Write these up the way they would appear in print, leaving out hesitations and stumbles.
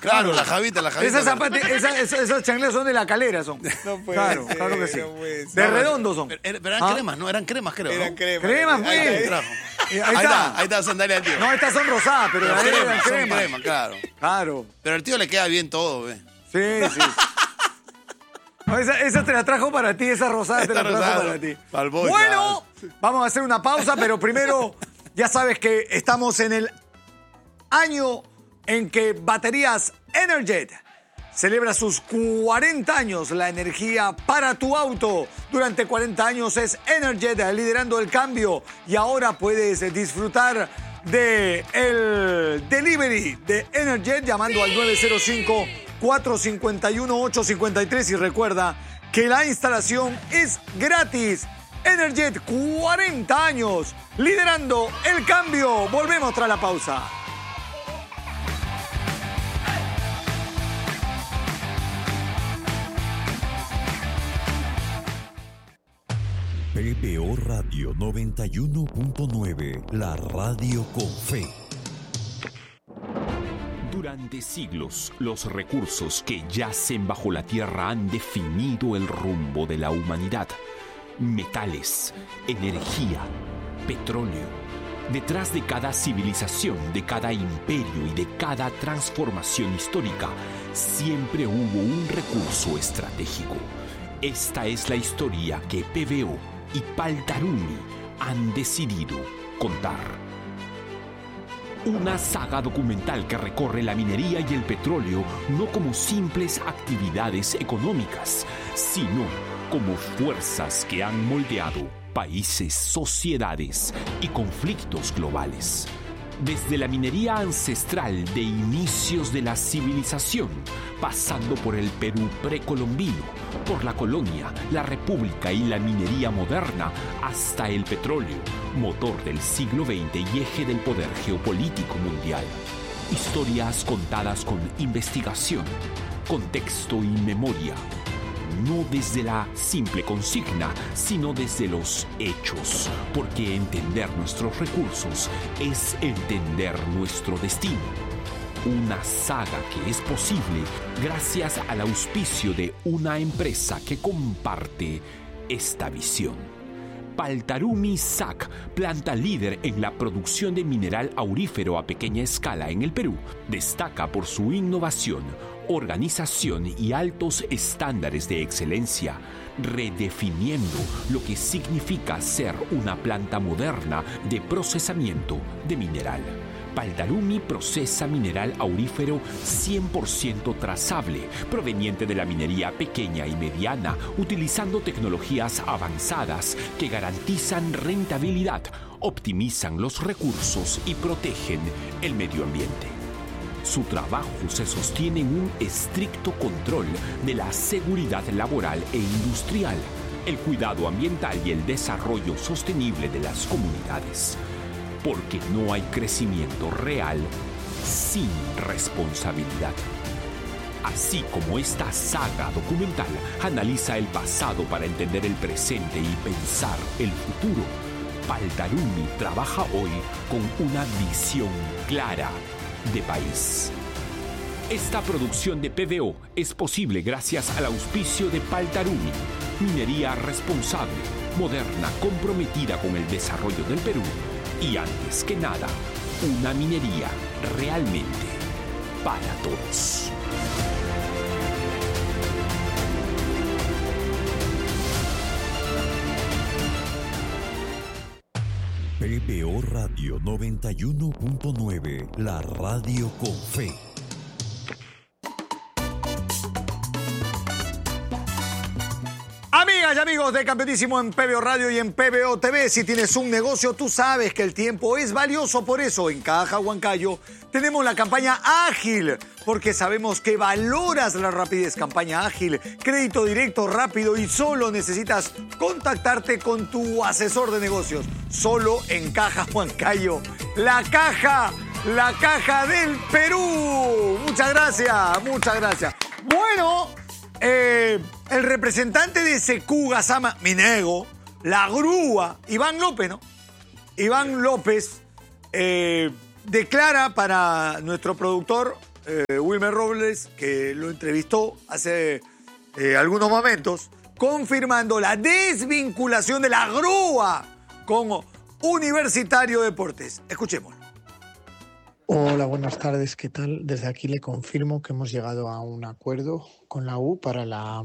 Claro, la Javita. Esas chancletas son de La Calera, son. No puede Claro, ser, claro que sí. no puede ser. De Redondo son. Pero eran cremas, ¿no? Eran cremas, creo. Eran ¿no? cremas. Cremas, Ahí pues. trajo. Ahí Ahí está sandalia del tío. No, estas son rosadas, pero las de él eran Son cremas. cremas, claro. Claro. Pero al tío le queda bien todo, ve. Sí. No, esa te la trajo para ti, esa rosada te la trajo para ti. Pa'l boy, Bueno, vamos a hacer una pausa, pero primero, ya sabes que estamos en el año en que Baterías Energet celebra sus 40 años. La energía para tu auto. Durante 40 años es Energet liderando el cambio y ahora puedes disfrutar de el delivery de Energet llamando al 905-451-853 y recuerda que la instalación es gratis. Energet, 40 años liderando el cambio. Volvemos tras la pausa. PBO Radio 91.9, la radio con fe. Durante siglos, los recursos que yacen bajo la tierra han definido el rumbo de la humanidad. Metales, energía, petróleo. Detrás de cada civilización, de cada imperio y de cada transformación histórica, siempre hubo un recurso estratégico. Esta es la historia que PBO y Paltarumi han decidido contar. Una saga documental que recorre la minería y el petróleo no como simples actividades económicas, sino como fuerzas que han moldeado países, sociedades y conflictos globales. Desde la minería ancestral de inicios de la civilización, pasando por el Perú precolombino, por la colonia, la república y la minería moderna, hasta el petróleo, motor del siglo XX y eje del poder geopolítico mundial. Historias contadas con investigación, contexto y memoria. No desde la simple consigna, sino desde los hechos, porque entender nuestros recursos es entender nuestro destino. Una saga que es posible gracias al auspicio de una empresa que comparte esta visión. Paltarumi SAC, planta líder en la producción de mineral aurífero a pequeña escala en el Perú, destaca por su innovación, organización y altos estándares de excelencia, redefiniendo lo que significa ser una planta moderna de procesamiento de mineral. Paltarumi procesa mineral aurífero 100% trazable, proveniente de la minería pequeña y mediana, utilizando tecnologías avanzadas que garantizan rentabilidad, optimizan los recursos y protegen el medio ambiente. Su trabajo se sostiene en un estricto control de la seguridad laboral e industrial, el cuidado ambiental y el desarrollo sostenible de las comunidades. Porque no hay crecimiento real sin responsabilidad. Así como esta saga documental analiza el pasado para entender el presente y pensar el futuro, Paltarumi trabaja hoy con una visión clara de país. Esta producción de PBO es posible gracias al auspicio de Paltarumi, minería responsable, moderna, comprometida con el desarrollo del Perú y, antes que nada, una minería realmente para todos. PBO Radio 91.9, la radio con fe. Amigas y amigos de Campeonísimo en PBO Radio y en PBO TV, si tienes un negocio, tú sabes que el tiempo es valioso. Por eso, en Caja Huancayo tenemos la campaña Ágil, porque sabemos que valoras la rapidez. Campaña Ágil, crédito directo, rápido y solo necesitas contactarte con tu asesor de negocios. Solo en Caja Huancayo, la caja del Perú. Muchas gracias, muchas gracias. Bueno, el representante de Secuga Sama Minego, la grúa, Iván López, ¿no? Iván López declara para nuestro productor Wilmer Robles, que lo entrevistó hace algunos momentos, confirmando la desvinculación de la grúa con Universitario Deportes. Escuchémoslo. Hola, buenas tardes, ¿qué tal? Desde aquí le confirmo que hemos llegado a un acuerdo con la U para la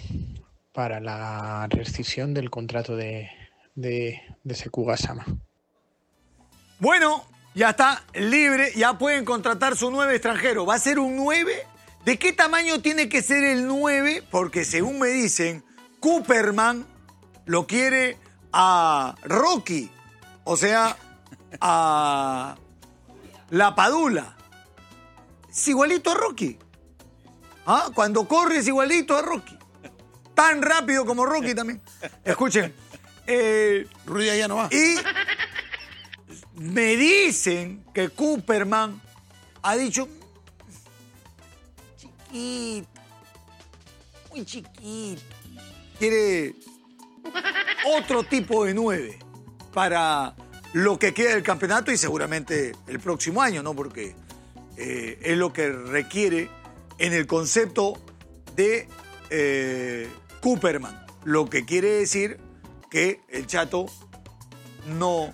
rescisión del contrato de Sekou Gassama. Bueno, ya está libre, ya pueden contratar su 9 extranjero. ¿Va a ser un 9? ¿De qué tamaño tiene que ser el 9? Porque según me dicen, Cooperman lo quiere a Rocky, o sea, a La Padula. Es igualito a Rocky. ¿Ah? Cuando corre es igualito a Rocky. Tan rápido como Rocky también. Escuchen. Ruiz ya no va. Y me dicen que Cooperman ha dicho... Chiquito. Muy chiquito. Quiere otro tipo de 9 para lo que queda del campeonato y seguramente el próximo año, ¿no? Porque es lo que requiere en el concepto de Cooperman. Lo que quiere decir que el Chato no...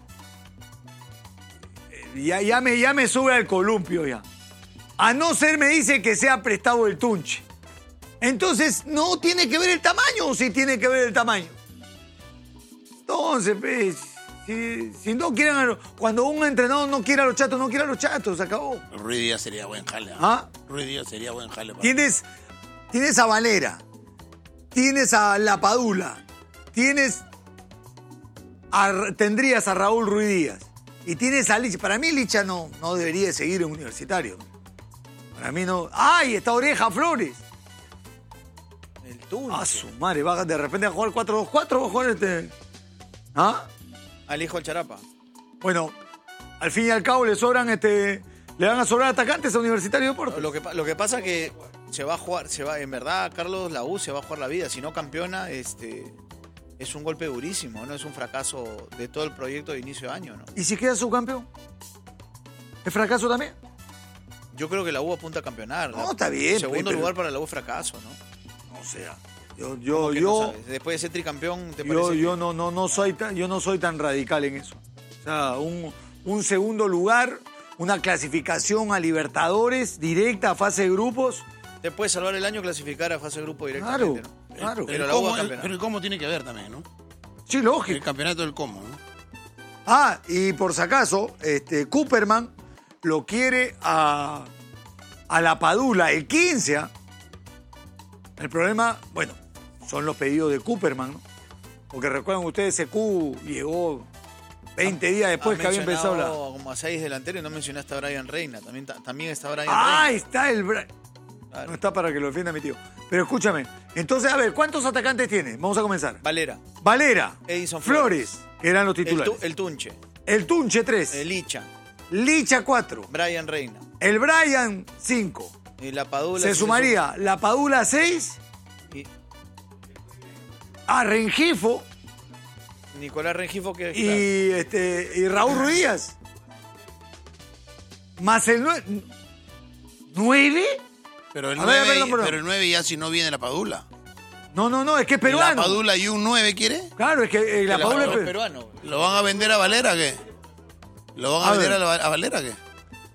Ya me sube al columpio ya. A no ser, me dice, que sea prestado el Tunche. Entonces, ¿no tiene que ver el tamaño o sí tiene que ver el tamaño? Entonces, pues, si no quieren... Cuando un entrenador no quiere a los chatos, no quiere a los chatos, se acabó. Ruiz Díaz sería buen jale. ¿Ah? Ruiz Díaz sería buen jale. Tienes a Valera, tienes a La Padula, tendrías a Raúl Ruiz Díaz y tienes a Licha. Para mí Licha no debería de seguir en Universitario. Para mí no... ¡Ay! Está Oreja Flores. El Tunche. Ah, su madre, va de repente a jugar 4-2-4, va a jugar este... ¿Ah? Al hijo del Charapa. Bueno, al fin y al cabo le van a sobrar atacantes a Universitario de Deportes. Lo que pasa que se va a jugar, en verdad, Carlos, la U se va a jugar la vida. Si no campeona, es un golpe durísimo, ¿no? Es un fracaso de todo el proyecto de inicio de año, ¿no? ¿Y si queda subcampeón? ¿Es fracaso también? Yo creo que la U apunta a campeonar. No, está bien. Segundo lugar para la U es fracaso, ¿no? O sea, No yo sabes. Después de ser tricampeón, ¿te parece? yo no soy tan radical en eso. O sea, un segundo lugar, una clasificación a Libertadores directa a fase de grupos. Te puede salvar el año clasificar a fase de grupo directamente, Claro, ¿no? claro. Pero la U va a campeonar. Pero el cómo tiene que ver también, ¿no? Sí, El lógico. campeonato del cómo, ¿no? Ah, y por si acaso, Cooperman lo quiere a La Padula, el 15. ¿Ah? El problema, bueno, son los pedidos de Cooperman, ¿no? Porque recuerdan ustedes, Sekou llegó 20 días después que había empezado la... como a 6 delanteros y no mencionaste a Brian Reina. También está Brian Ah, Reina. está el... Claro. No está para que lo defienda mi tío. Pero escúchame, entonces, a ver, ¿cuántos atacantes tiene? Vamos a comenzar. Valera. Valera, Edison Flores, que eran los titulares. El Tunche. El Tunche, 3. El Licha. Licha, 4. Brian Reina. El Brian, 5. Y la Padula. Se sumaría La Padula, 6. Y Rengifo Nicolás Rengifo, que y Raúl Ruiz Díaz. Más el 9. Pero el A ver, 9, perdón. pero el 9 ya si no viene la Padula. No, es que es ¿La peruano. Padula y un 9 quiere? Claro, es que La Padula es peruano. ¿Lo van a vender a Valera qué? ¿Lo van a vender a Valera qué?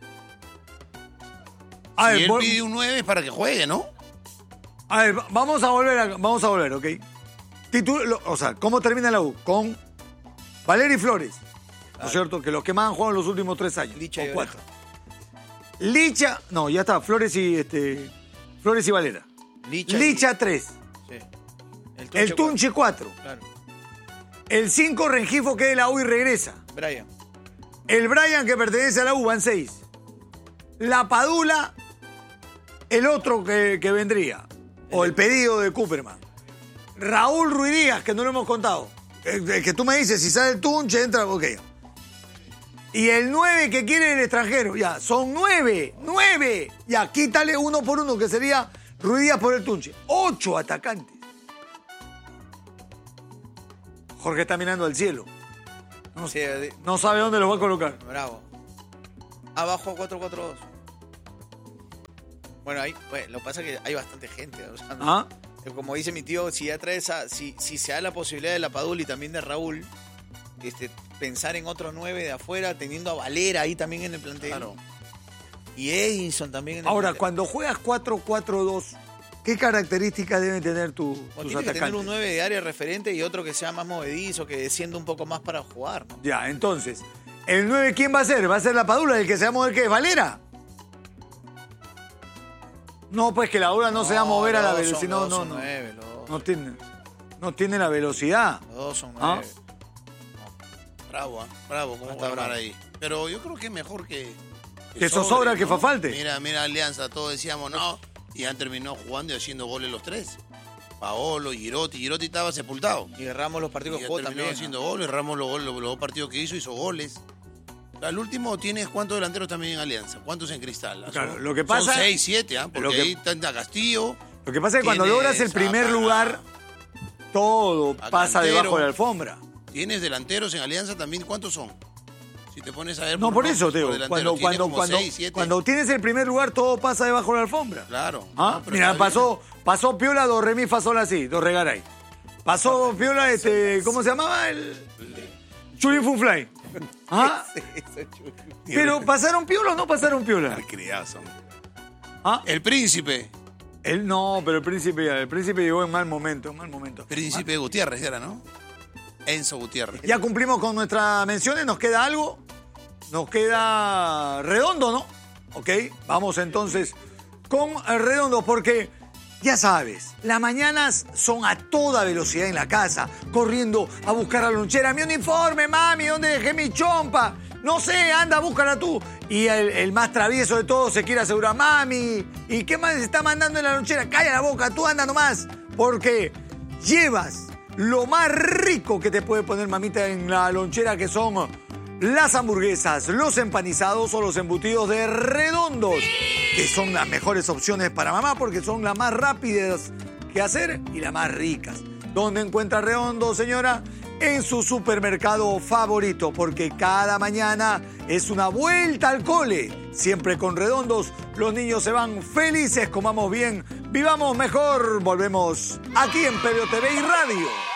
A Si ver, él pide un 9 es para que juegue, ¿no? a ver, vamos a volver, ¿ok? O sea, ¿cómo termina la U? Con Valera y Flores, ¿no es cierto? Que los que más han jugado en los últimos 3 años. Licha o y 4. Licha, no, ya está, Flores y Valera. Licha 3. Sí. El Tunche 4. Claro. El 5 Rengifo que es de la U y regresa. Brian. El Brian que pertenece a la U van 6. La Padula, el otro que vendría. O el pedido de Cooperman. Raúl Ruiz Díaz, que no lo hemos contado. Que tú me dices, si sale el Tunche, entra, ok. Y el 9 que quiere el extranjero, ya, son 9. Ya, quítale uno por uno, que sería Ruiz Díaz por el Tunche. 8 atacantes. Jorge está mirando al cielo. No sabe dónde los va a colocar. Bravo. Abajo 4-4-2. Bueno, lo que pasa es que hay bastante gente. O sea, ¿Ah? como dice mi tío, si ya traes si se da la posibilidad de la Padula y también de Raúl, pensar en otro 9 de afuera, teniendo a Valera ahí también en el plantel. Claro. Y Edinson también en el Ahora, plantel. cuando juegas 4-4-2, ¿qué características deben tener tus tiene atacantes? que tener un 9 de área referente y otro que sea más movedizo, que descienda un poco más para jugar, ¿no? Ya, entonces, ¿el 9 quién va a ser? ¿Va a ser la Padula? ¿El que se va a mover qué es? ¿Valera? No, pues que la Padula no se va a mover a la velocidad. Los dos son 9, los dos. No tiene la velocidad. Los dos son ¿Ah? 9. Bravo, ¿cómo Está va a bravo. ahí? Pero yo creo que es mejor que Que Zozobra, que ¿no? Fafalte. Mira Alianza, todos decíamos no, y han terminado jugando y haciendo goles los tres. Paolo, Girotti estaba sepultado. Y Ramos los partidos Y que ya jugó terminó también. haciendo goles, Ramos los dos partidos que hizo goles. Al último tienes cuántos delanteros también en Alianza, cuántos en Cristal. Claro, Son- lo que pasa- son 6, 7, porque lo que- ahí está Castillo. Lo que pasa es que cuando Tienes logras el primer a- lugar, todo a pasa Cantero. debajo de la alfombra. Tienes delanteros en Alianza también, ¿cuántos son? Si te pones a ver. No, por eso, Teo. delanteros, Cuando, tienes cuando, como 6, 7. cuando tienes el primer lugar, todo pasa debajo de la alfombra. Claro. ¿Ah? No, pero Mira, está bien. pasó Piola, do, re, mi, fa, sol, así, do, regaray. Pasó Piola, ¿cómo se llamaba? El Chulín Funfly. ¿Ah? Pero ¿pasaron Piola o no pasaron Piola? Malcriados. ¿Ah? El príncipe. No, pero el príncipe llegó en mal momento, Príncipe Gutiérrez era, ¿no? Enzo Gutiérrez. Ya cumplimos con nuestras menciones, ¿nos queda algo? Nos queda Redondo, ¿no? Ok, vamos entonces con Redondo, porque ya sabes, las mañanas son a toda velocidad en la casa, corriendo a buscar a la lonchera. Mi uniforme, mami, ¿dónde dejé mi chompa? No sé, anda, búscala tú. Y el más travieso de todos se quiere asegurar, mami, ¿y qué más se está mandando en la lonchera? Calla la boca, tú anda nomás, porque llevas lo más rico que te puede poner mamita en la lonchera, que son las hamburguesas, los empanizados o los embutidos de Redondos, que son las mejores opciones para mamá porque son las más rápidas que hacer y las más ricas. ¿Dónde encuentra Redondo, señora? En su supermercado favorito, porque cada mañana es una vuelta al cole. Siempre con Redondos, los niños se van felices, comamos bien, vivamos mejor. Volvemos aquí en PBO TV y Radio.